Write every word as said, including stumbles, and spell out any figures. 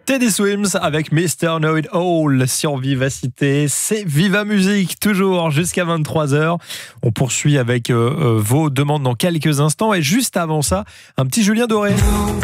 Teddy Swims avec mister Know It All sur Vivacité. C'est Viva Musique, toujours jusqu'à vingt-trois heures. On poursuit avec euh, vos demandes dans quelques instants. Et juste avant ça, un petit Julien Doré.